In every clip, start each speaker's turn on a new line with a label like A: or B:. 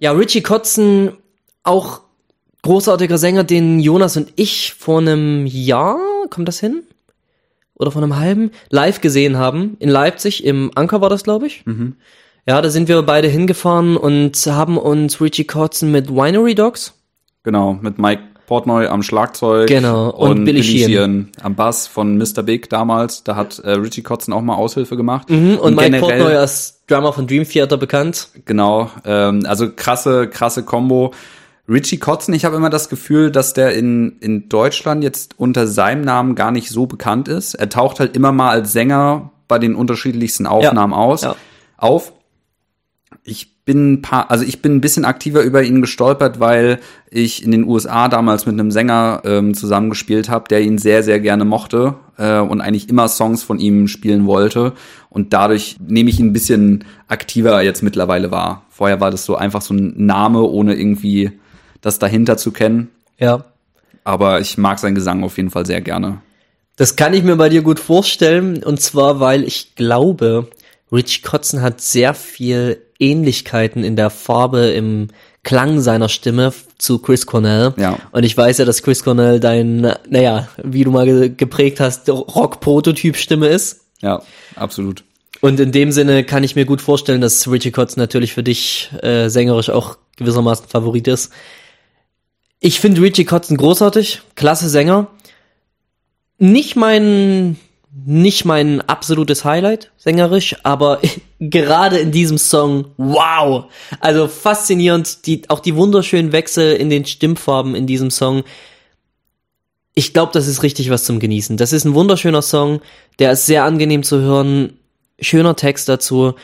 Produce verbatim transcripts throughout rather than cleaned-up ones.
A: Ja, Richie Kotzen, auch großartiger Sänger, den Jonas und ich vor einem Jahr, kommt das hin? Oder vor einem halben, live gesehen haben. In Leipzig, im Anker war das, glaube ich.
B: Mhm.
A: Ja, da sind wir beide hingefahren und haben uns Richie Kotzen mit Winery Dogs.
B: Genau, mit Mike Portnoy am Schlagzeug.
A: Genau, und,
B: und
A: Billy
B: Billy
A: Sheehan
B: Sheehan am Bass von Mister Big damals. Da hat äh, Richie Kotzen auch mal Aushilfe gemacht.
A: Mhm, und, und Mike
B: generell,
A: Portnoy als Drummer von Dream Theater bekannt.
B: Genau, ähm, also krasse, krasse Kombo. Richie Kotzen, ich habe immer das Gefühl, dass der in in Deutschland jetzt unter seinem Namen gar nicht so bekannt ist. Er taucht halt immer mal als Sänger bei den unterschiedlichsten Aufnahmen
A: ja,
B: aus
A: ja.
B: auf. Ich bin ein paar, also ich bin ein bisschen aktiver über ihn gestolpert, weil ich in den U S A damals mit einem Sänger ähm, zusammengespielt habe, der ihn sehr, sehr gerne mochte äh, und eigentlich immer Songs von ihm spielen wollte. Und dadurch nehme ich ihn ein bisschen aktiver jetzt mittlerweile wahr. Vorher war das so einfach so ein Name, ohne irgendwie das dahinter zu kennen.
A: Ja.
B: Aber ich mag seinen Gesang auf jeden Fall sehr gerne.
A: Das kann ich mir bei dir gut vorstellen. Und zwar, weil ich glaube, Richie Kotzen hat sehr viel Ähnlichkeiten in der Farbe, im Klang seiner Stimme zu Chris Cornell.
B: Ja.
A: Und ich weiß ja, dass Chris Cornell dein, naja, wie du mal ge- geprägt hast, Rock-Prototyp-Stimme ist.
B: Ja, absolut.
A: Und in dem Sinne kann ich mir gut vorstellen, dass Richie Kotzen natürlich für dich äh, sängerisch auch gewissermaßen Favorit ist. Ich finde Richie Kotzen großartig, klasse Sänger. Nicht mein nicht mein absolutes Highlight sängerisch, aber gerade in diesem Song, wow! Also faszinierend, die auch die wunderschönen Wechsel in den Stimmfarben in diesem Song. Ich glaube, das ist richtig was zum Genießen. Das ist ein wunderschöner Song, der ist sehr angenehm zu hören, schöner Text dazu.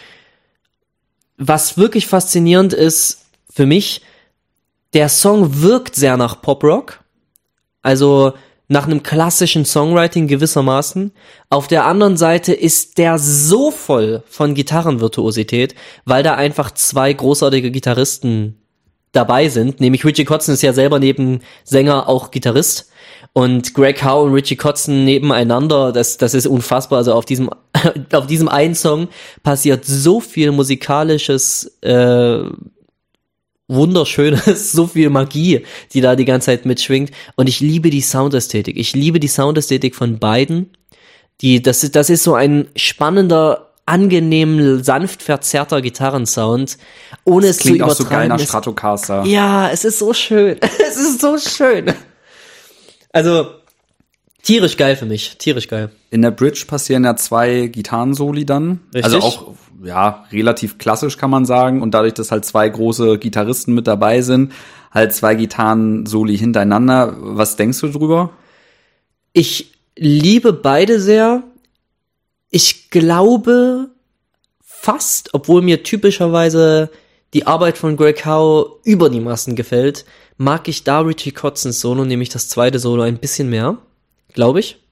A: Was wirklich faszinierend ist für mich, der Song wirkt sehr nach Pop-Rock, also nach einem klassischen Songwriting gewissermaßen. Auf der anderen Seite ist der so voll von Gitarrenvirtuosität, weil da einfach zwei großartige Gitarristen dabei sind. Nämlich Richie Kotzen ist ja selber neben Sänger auch Gitarrist. Und Greg Howe und Richie Kotzen nebeneinander, das, das ist unfassbar. Also auf diesem, auf diesem einen Song passiert so viel musikalisches, äh, Wunderschönes, so viel Magie, die da die ganze Zeit mitschwingt. Und ich liebe die Soundästhetik. Ich liebe die Soundästhetik von beiden. Die, das ist, das ist so ein spannender, angenehm, sanft verzerrter Gitarrensound, ohne es zu übertreiben.
B: Klingt auch so geil nach Stratocaster.
A: Ja, es ist so schön. Es ist so schön. Also, tierisch geil für mich. Tierisch geil.
B: In der Bridge passieren ja zwei Gitarrensoli dann.
A: Richtig.
B: Also auch, ja, relativ klassisch kann man sagen. Und dadurch, dass halt zwei große Gitarristen mit dabei sind, halt zwei Gitarrensoli hintereinander. Was denkst du drüber?
A: Ich liebe beide sehr. Ich glaube fast, obwohl mir typischerweise die Arbeit von Greg Howe über die Massen gefällt, mag ich da Richie Kotzens Solo, nämlich das zweite Solo, ein bisschen mehr. Glaube ich.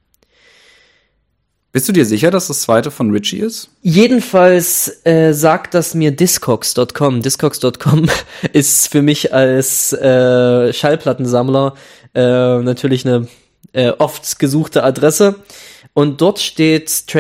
B: Bist du dir sicher, dass das zweite von Richie ist?
A: Jedenfalls äh, sagt das mir Discogs Punkt com. Discogs Punkt com ist für mich als äh, Schallplattensammler äh, natürlich eine äh, oft gesuchte Adresse. Und dort steht